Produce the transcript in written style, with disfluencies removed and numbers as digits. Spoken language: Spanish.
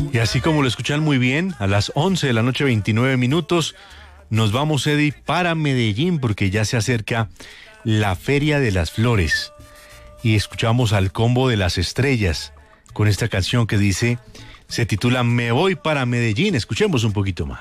Y así como lo escuchan muy bien, a las 11 de la noche, 29 minutos, nos vamos, Eddie, para Medellín, porque ya se acerca la Feria de las Flores. Y escuchamos al Combo de las Estrellas con esta canción que dice, se titula Me voy para Medellín. Escuchemos un poquito más.